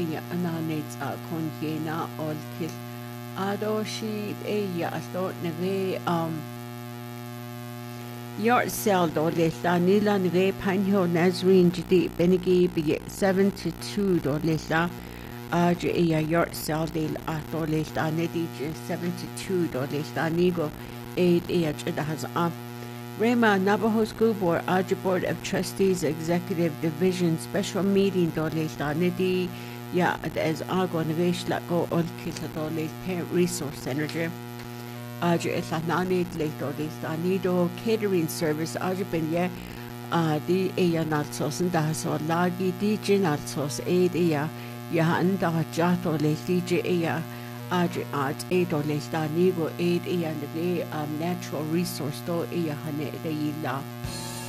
ya ananets a conjena ol kil ado shi ya alto neve your cell do le la nila neve panho nazrin jidi benigi bi 7 to 2 do le la aje ya your cell de ato le la nedi 7 to 2 do le la nigo 8 da has Rema Navajo School Board Aja Board of Trustees Executive Division Special Meeting Dole Nidi Ya as Argo Navish Lako on Kitadole Parent Resource Center Aja Etlanani Dole Nido Catering Service Aja Benya Di Eya Nalsos and Daso Lagi DJ Nalsos Aid Eya Yahanda Jato Le DJ Eya Aja art aid or les da nigo aid and the natural resource do hane de yila.